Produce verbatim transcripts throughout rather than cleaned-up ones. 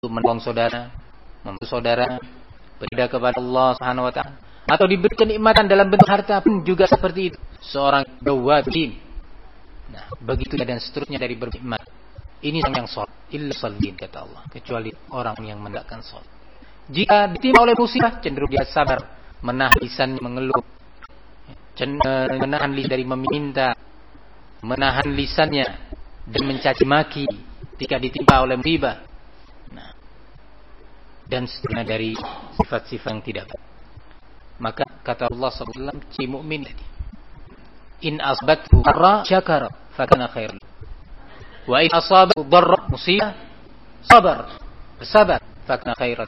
untuk menolong saudara, membantu saudara, beribadah kepada Allah Subhanahu wa taala, atau diberi kenikmatan dalam bentuk harta pun juga seperti itu. Seorang dawadin. Nah, begitu dan seterusnya dari bernikmat. Ini orang yang salat, illa sallin kata Allah, kecuali orang yang menegakkan salat. Jika ditimpa oleh musibah, cenderung dia sabar, menahan lisannya mengeluh, menahan lisan dari meminta, menahan lisannya dan mencaci maki ketika ditimpa oleh musibah. Nah, dan seterusnya dari sifat-sifat yang tidak baik. Maka kata Allah sallallahu alaihi wasallam, si mukmin tadi, in asbathu dharra syakara fakana khairan, wa in asabathu dharra musibah sabar, bersabar fakana khairan.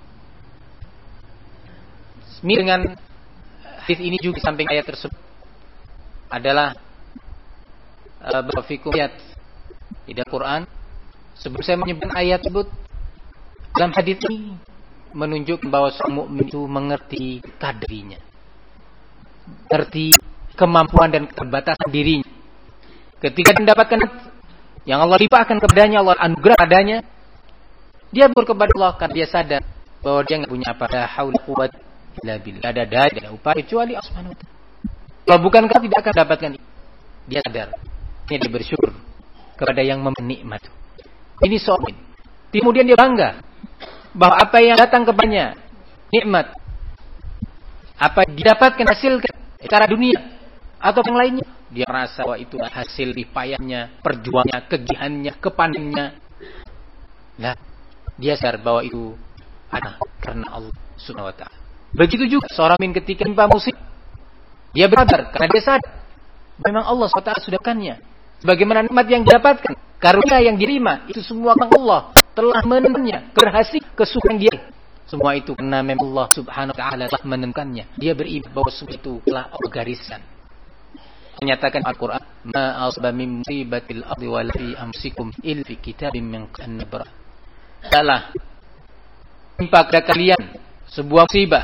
Dengan hadis ini juga samping ayat tersebut adalah uh, berfikum ayat di dalam Quran. Sebelum saya menyebutkan ayat tersebut, dalam hadis ini menunjukkan bahwa seorang mukmin itu mengerti kadrinya, mengerti kemampuan dan keterbatasan dirinya. Ketika mendapatkan yang Allah limpahkan kepadanya, Allah anugerah padanya, dia bersyukur kepada Allah karena dia sadar bahwa dia tidak punya apa, la haula quwwata illa billah, ada daya, ada upaya kecuali Allah Subhanahu wa taala. Kalau bukan kau tidak akan dapatkan itu. Dia sadar, dia bersyukur kepada yang memberi nikmat. Ini seorang. Kemudian dia bangga bahwa apa yang datang kepadanya, nikmat, apa yang didapatkan hasilkan secara dunia atau yang lainnya, dia merasa bahwa itu hasil payahnya, perjuangannya, kegiahannya, kepandaiannya. Nah, dia sadar bahwa itu ada karena Allah Subhanahu wa taala. Begitu juga seorang mukmin ketika menimpa musibah, dia bersabar karena dia sadar memang Allah subhanahu wa taala sudah kannya. Bagaimana nikmat yang didapatkan, karunia yang diterima, itu semua Allah telah menentukannya, berhasil kesukaan dia. Semua itu karena memang Allah Subhanahu wa taala telah menentukannya. Dia beriman bahwa semua itu telah Allah gariskan. Menyatakan Al-Qur'an, ma asba min musibatil ardi wala fi amsikum illa fi kitabim min qabli an. Adalah timpa kepada kalian sebuah musibah.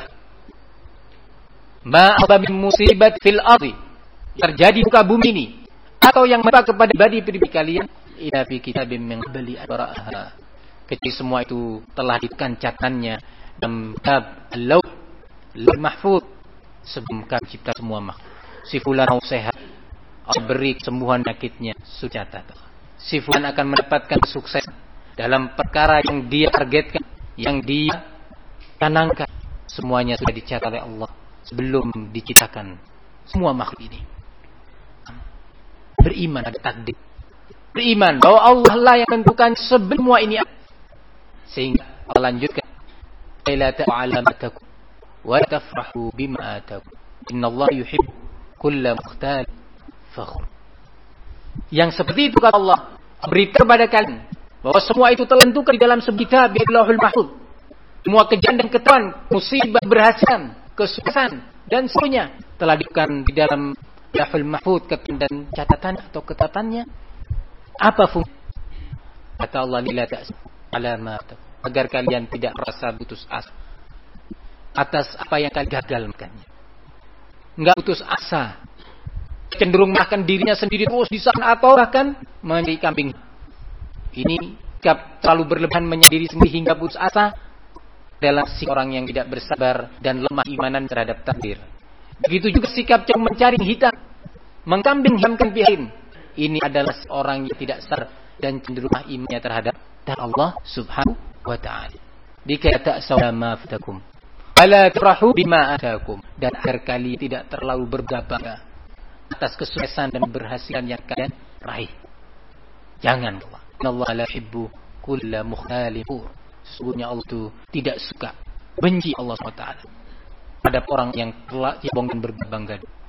Ma asba min musibat fil ardi, terjadi di muka bumi ini, atau yang menimpa kepada pribadi kalian, illa fi kitabim min qabli an. Kecuali semua itu telah dituliskan catatannya dalam kitab al-lauh mahfuz sebelum kami cipta semua makhluk. Si fulan mau sehat, Allah beri kesembuhan penyakitnya, sudah catat. Si fulan akan mendapatkan sukses dalam perkara yang dia targetkan, yang dia canangkan, semuanya sudah dicatat oleh Allah sebelum diciptakan semua makhluk ini. Beriman ada takdir, beriman bahwa Allah lah yang menentukan semua ini. Sehingga Allah lanjutkan, la ta'ala matakum wa tafrahu bima atakum innallaha yuhibbu kulla mukhtal fakhur. Yang seperti itu kata Allah, beritahu kepada kalian bahwa semua itu telah ditentukan di dalam sebuah kitab di Lauhul Mahfuz. Semua kejadian dan ketahuan, musibah, berhasilan, kesuksesan dan semuanya telah ditentukan di dalam Lauhul Mahfuz dan catatan atau ketatannya. Apa fungsi? Kata Allah, la ta'sa ala ma atakum, agar kalian tidak merasa putus asa atas apa yang kalian gagal makannya. Enggak putus asa, cenderung makan dirinya sendiri terus di sana atau bahkan mencari kambing. Ini sikap terlalu berlebihan menyendiri sendiri hingga putus asa adalah si orang yang tidak bersabar dan lemah imanan terhadap takdir. Begitu juga sikap cenderung mencari hitam, mengkambing hitamkan pihak lain. Ini adalah seorang yang tidak sadar dan cenderung lemah imannya terhadap Allah Subhanahu wa ta'ala. Dika ta'saw ma fatakum wala tafrahu bima atakum, dan agar kalian tidak terlalu berbangga atas kesuksesan dan berhasilan yang kalian raih. Jangan. Allah la yuhibbu kulla mukhtalin fakhur. Sesungguhnya Allah itu tidak suka, benci Allah subhanahu wa taala pada orang yang telah sombong dan berbangga.